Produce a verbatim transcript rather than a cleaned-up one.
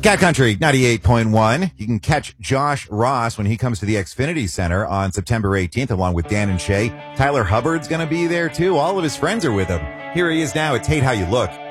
Cat Country ninety-eight point one. You can catch Josh Ross when he comes to the Xfinity Center on September eighteenth, along with Dan and Shay. Tyler Hubbard's going to be there, too. All of his friends are with him. Here he is now at Tate How You Look.